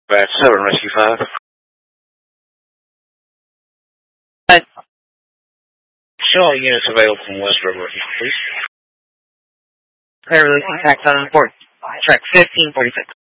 Batch 7, Rescue 5. Show all units available from West River, please. Clear release, tax on port. Track 1546.